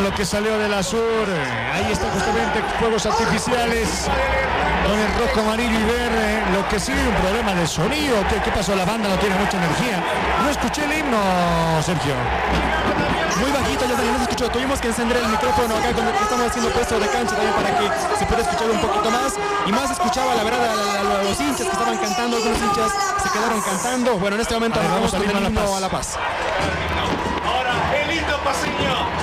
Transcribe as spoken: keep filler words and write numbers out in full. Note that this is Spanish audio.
con lo que salió de la sur. Ahí está justamente fuegos artificiales con el rojo, amarillo y verde. Lo que sí, un problema de sonido. ¿Qué, qué pasó? La banda no tiene mucha energía. No escuché el himno, Sergio. Muy bajito, ya no se escuchó. Tuvimos que encender el micrófono acá cuando estamos haciendo puesto de cancha también para que se pueda escuchar un poquito más. Y más escuchaba, la verdad, a, a, a los hinchas que estaban cantando. Algunos hinchas se quedaron cantando. Bueno, en este momento Ver, vamos vamos a a el La himno Paz. a La Paz. Ahora el himno paseño.